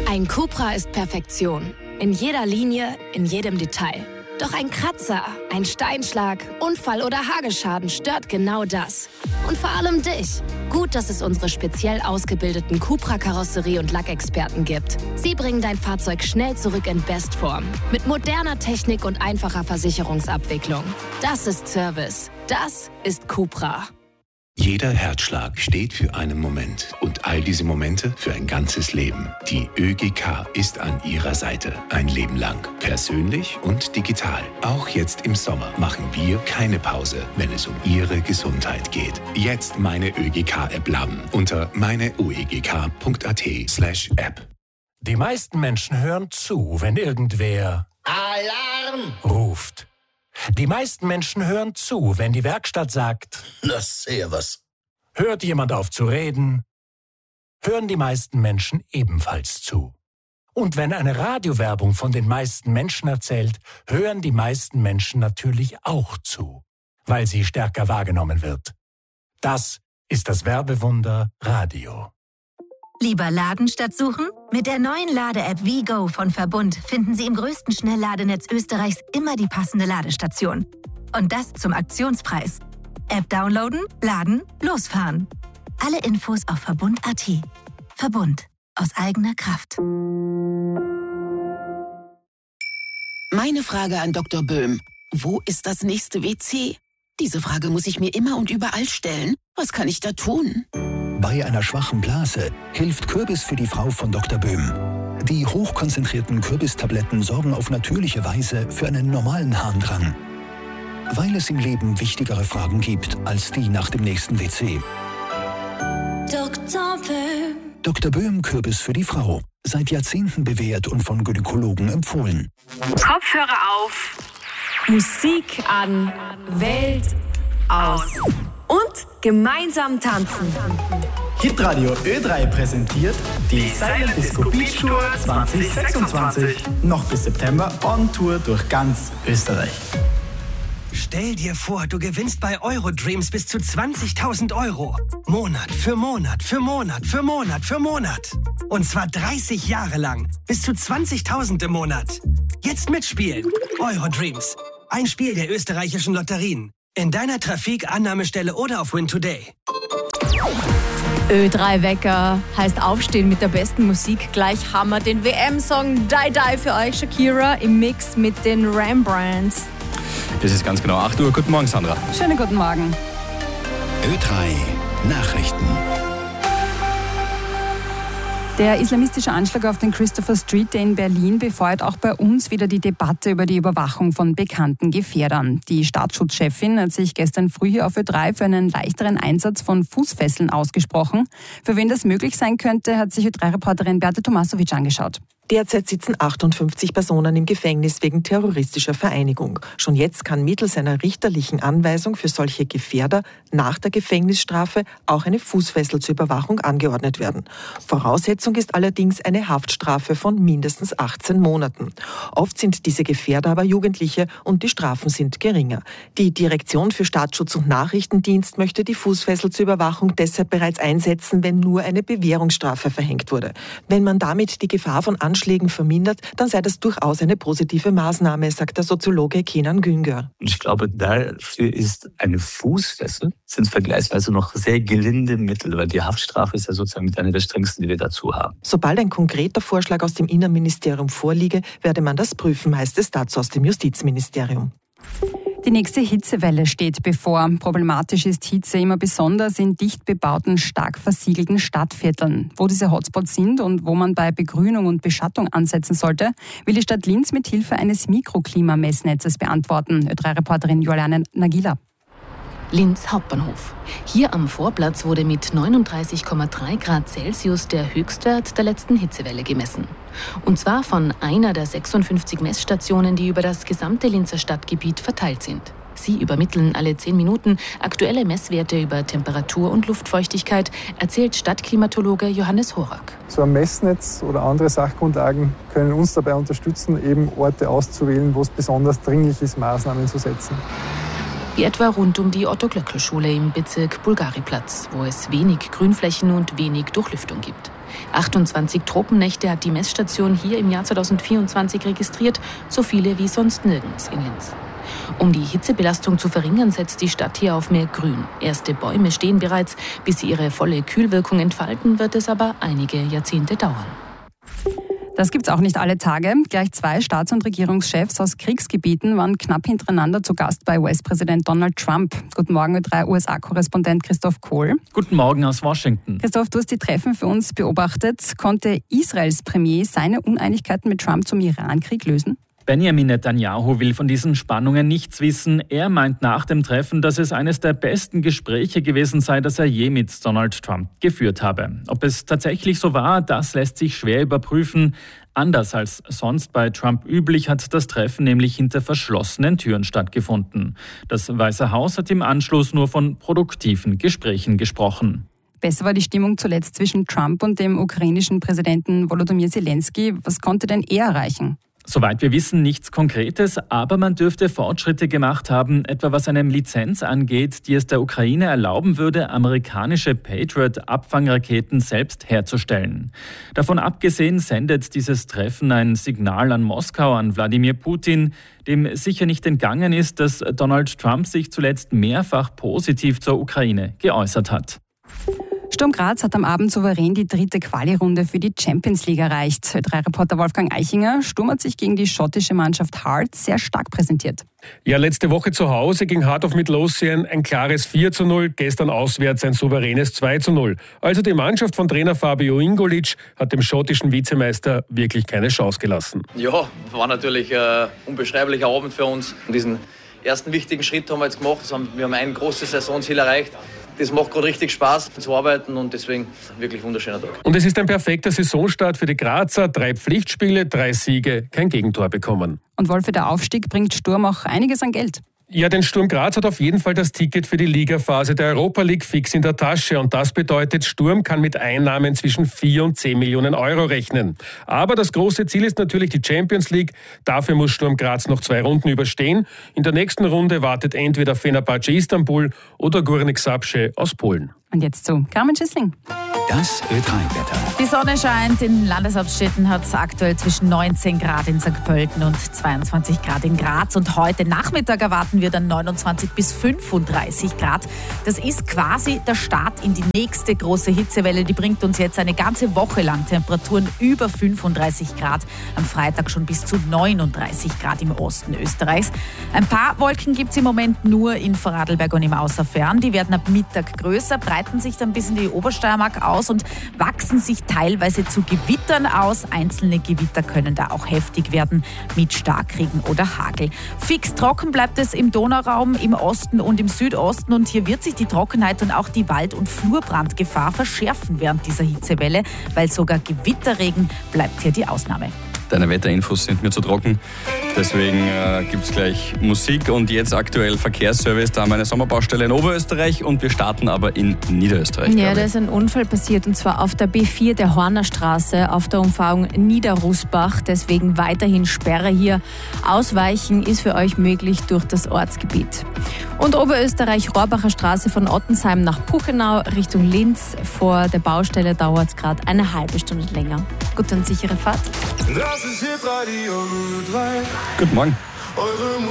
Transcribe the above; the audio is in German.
Ein Cupra ist Perfektion. In jeder Linie, in jedem Detail. Doch ein Kratzer, ein Steinschlag, Unfall oder Hagelschaden stört genau das. Und vor allem dich. Gut, dass es unsere speziell ausgebildeten Cupra-Karosserie- und Lackexperten gibt. Sie bringen dein Fahrzeug schnell zurück in Bestform. Mit moderner Technik und einfacher Versicherungsabwicklung. Das ist Service. Das ist Cupra. Jeder Herzschlag steht für einen Moment und all diese Momente für ein ganzes Leben. Die ÖGK ist an Ihrer Seite. Ein Leben lang. Persönlich und digital. Auch jetzt im Sommer machen wir keine Pause, wenn es um Ihre Gesundheit geht. Jetzt meine ÖGK-App laden unter meineuegk.at/App. Die meisten Menschen hören zu, wenn irgendwer Alarm ruft. Die meisten Menschen hören zu, wenn die Werkstatt sagt, na servus. Hört jemand auf zu reden, hören die meisten Menschen ebenfalls zu. Und wenn eine Radiowerbung von den meisten Menschen erzählt, hören die meisten Menschen natürlich auch zu, weil sie stärker wahrgenommen wird. Das ist das Werbewunder Radio. Lieber laden statt suchen? Mit der neuen Lade-App WeGo von Verbund finden Sie im größten Schnellladenetz Österreichs immer die passende Ladestation. Und das zum Aktionspreis. App downloaden, laden, losfahren. Alle Infos auf Verbund.at. Verbund. Aus eigener Kraft. Meine Frage an Dr. Böhm. Wo ist das nächste WC? Diese Frage muss ich mir immer und überall stellen. Was kann ich da tun? Bei einer schwachen Blase hilft Kürbis für die Frau von Dr. Böhm. Die hochkonzentrierten Kürbistabletten sorgen auf natürliche Weise für einen normalen Harndrang. Weil es im Leben wichtigere Fragen gibt als die nach dem nächsten WC. Dr. Böhm. Dr. Böhm Kürbis für die Frau. Seit Jahrzehnten bewährt und von Gynäkologen empfohlen. Kopfhörer auf. Musik an. Welt aus. Und gemeinsam tanzen. Hitradio Ö3 präsentiert die Silent Disco Beach Tour 2026. Noch bis September on Tour durch ganz Österreich. Stell dir vor, du gewinnst bei Eurodreams bis zu 20.000 €. Monat für Monat für Monat für Monat für Monat. Und zwar 30 Jahre lang. Bis zu 20.000 im Monat. Jetzt mitspielen. Eurodreams. Ein Spiel der österreichischen Lotterien. In deiner Trafik-Annahmestelle oder auf Win Today. Ö3 Wecker heißt aufstehen mit der besten Musik. Gleich haben wir den WM-Song Die Die für euch, Shakira, im Mix mit den Rembrandts. Es ist ganz genau 8 Uhr. Guten Morgen, Sandra. Schönen guten Morgen. Ö3 Nachrichten. Der islamistische Anschlag auf den Christopher Street in Berlin befeuert auch bei uns wieder die Debatte über die Überwachung von bekannten Gefährdern. Die Staatsschutzchefin hat sich gestern früh hier auf Ö3 für einen leichteren Einsatz von Fußfesseln ausgesprochen. Für wen das möglich sein könnte, hat sich Ö3-Reporterin Beate Tomasovic angeschaut. Derzeit sitzen 58 Personen im Gefängnis wegen terroristischer Vereinigung. Schon jetzt kann mittels einer richterlichen Anweisung für solche Gefährder nach der Gefängnisstrafe auch eine Fußfessel zur Überwachung angeordnet werden. Voraussetzung ist allerdings eine Haftstrafe von mindestens 18 Monaten. Oft sind diese Gefährder aber Jugendliche und die Strafen sind geringer. Die Direktion für Staatsschutz und Nachrichtendienst möchte die Fußfessel zur Überwachung deshalb bereits einsetzen, wenn nur eine Bewährungsstrafe verhängt wurde. Wenn man damit die Gefahr von Anschlägen vermindert, dann sei das durchaus eine positive Maßnahme, sagt der Soziologe Kenan Güngör. Ich glaube, dafür ist eine Fußfessel sind vergleichsweise noch sehr gelinde Mittel, weil die Haftstrafe ist ja sozusagen mit einer der strengsten, die wir dazu haben. Sobald ein konkreter Vorschlag aus dem Innenministerium vorliege, werde man das prüfen, heißt es dazu aus dem Justizministerium. Die nächste Hitzewelle steht bevor. Problematisch ist Hitze immer besonders in dicht bebauten, stark versiegelten Stadtvierteln. Wo diese Hotspots sind und wo man bei Begrünung und Beschattung ansetzen sollte, will die Stadt Linz mit Hilfe eines Mikroklimamessnetzes beantworten. Ö3-Reporterin Juliane Nagila. Linz Hauptbahnhof. Hier am Vorplatz wurde mit 39,3 Grad Celsius der Höchstwert der letzten Hitzewelle gemessen. Und zwar von einer der 56 Messstationen, die über das gesamte Linzer Stadtgebiet verteilt sind. Sie übermitteln alle 10 Minuten aktuelle Messwerte über Temperatur und Luftfeuchtigkeit, erzählt Stadtklimatologe Johannes Horak. So ein Messnetz oder andere Sachgrundlagen können uns dabei unterstützen, eben Orte auszuwählen, wo es besonders dringlich ist, Maßnahmen zu setzen. Wie etwa rund um die Otto-Glöckl-Schule im Bezirk Bulgariplatz, wo es wenig Grünflächen und wenig Durchlüftung gibt. 28 Tropennächte hat die Messstation hier im Jahr 2024 registriert, so viele wie sonst nirgends in Linz. Um die Hitzebelastung zu verringern, setzt die Stadt hier auf mehr Grün. Erste Bäume stehen bereits. Bis sie ihre volle Kühlwirkung entfalten, wird es aber einige Jahrzehnte dauern. Das gibt's auch nicht alle Tage. Gleich 2 Staats- und Regierungschefs aus Kriegsgebieten waren knapp hintereinander zu Gast bei US-Präsident Donald Trump. Guten Morgen, USA-Korrespondent Christoph Kohl. Guten Morgen aus Washington. Christoph, du hast die Treffen für uns beobachtet. Konnte Israels Premier seine Uneinigkeiten mit Trump zum Irankrieg lösen? Benjamin Netanyahu will von diesen Spannungen nichts wissen. Er meint nach dem Treffen, dass es eines der besten Gespräche gewesen sei, das er je mit Donald Trump geführt habe. Ob es tatsächlich so war, das lässt sich schwer überprüfen. Anders als sonst bei Trump üblich hat das Treffen nämlich hinter verschlossenen Türen stattgefunden. Das Weiße Haus hat im Anschluss nur von produktiven Gesprächen gesprochen. Besser war die Stimmung zuletzt zwischen Trump und dem ukrainischen Präsidenten Volodymyr Zelensky. Was konnte denn er erreichen? Soweit wir wissen, nichts Konkretes, aber man dürfte Fortschritte gemacht haben, etwa was eine Lizenz angeht, die es der Ukraine erlauben würde, amerikanische Patriot-Abfangraketen selbst herzustellen. Davon abgesehen sendet dieses Treffen ein Signal an Moskau, an Wladimir Putin, dem sicher nicht entgangen ist, dass Donald Trump sich zuletzt mehrfach positiv zur Ukraine geäußert hat. Sturm Graz hat am Abend souverän die 3. Quali-Runde für die Champions League erreicht. Ö3-Reporter Wolfgang Eichinger, Sturm hat sich gegen die schottische Mannschaft Hearts sehr stark präsentiert. Ja, letzte Woche zu Hause gegen Heart of Midlothian ein klares 4:0, gestern auswärts ein souveränes 2:0. Also die Mannschaft von Trainer Fabio Ingolic hat dem schottischen Vizemeister wirklich keine Chance gelassen. Ja, war natürlich ein unbeschreiblicher Abend für uns. Diesen ersten wichtigen Schritt haben wir jetzt gemacht. Wir haben ein großes Saisonziel erreicht. Das macht gerade richtig Spaß zu arbeiten und deswegen wirklich wunderschöner Tag. Und es ist ein perfekter Saisonstart für die Grazer. 3 Pflichtspiele, 3 Siege, kein Gegentor bekommen. Und Wolf, für der Aufstieg bringt Sturm auch einiges an Geld. Ja, denn Sturm Graz hat auf jeden Fall das Ticket für die Ligaphase der Europa League fix in der Tasche. Und das bedeutet, Sturm kann mit Einnahmen zwischen 4 und 10 Millionen Euro rechnen. Aber das große Ziel ist natürlich die Champions League. Dafür muss Sturm Graz noch 2 Runden überstehen. In der nächsten Runde wartet entweder Fenerbahce Istanbul oder Górnik Zabrze aus Polen. Und jetzt zu Carmen Schissling. Das Ö3-Wetter. Die Sonne scheint. In Landeshauptstädten hat es aktuell zwischen 19 Grad in St. Pölten und 22 Grad in Graz. Und heute Nachmittag erwarten wir dann 29 bis 35 Grad. Das ist quasi der Start in die nächste große Hitzewelle. Die bringt uns jetzt eine ganze Woche lang Temperaturen über 35 Grad. Am Freitag schon bis zu 39 Grad im Osten Österreichs. Ein paar Wolken gibt es im Moment nur in Vorarlberg und im Außerfern. Die werden ab Mittag größer, breiten sich dann bis in die Obersteiermark aus und wachsen sich teilweise zu Gewittern aus. Einzelne Gewitter können da auch heftig werden mit Starkregen oder Hagel. Fix trocken bleibt es im Donauraum, im Osten und im Südosten. Und hier wird sich die Trockenheit und auch die Wald- und Flurbrandgefahr verschärfen während dieser Hitzewelle, weil sogar Gewitterregen bleibt hier die Ausnahme. Deine Wetterinfos sind mir zu trocken. Deswegen gibt es gleich Musik und jetzt aktuell Verkehrsservice. Da haben wir eine Sommerbaustelle in Oberösterreich und wir starten aber in Niederösterreich. Ja, da ist ein Unfall passiert und zwar auf der B4 der Hornerstraße auf der Umfahrung Niederrusbach. Deswegen weiterhin Sperre hier. Ausweichen ist für euch möglich durch das Ortsgebiet. Und Oberösterreich Rohrbacher Straße von Ottensheim nach Puchenau Richtung Linz. Vor der Baustelle dauert es gerade eine halbe Stunde länger. Gute und sichere Fahrt. Das ist Hitradio 3. Guten Morgen.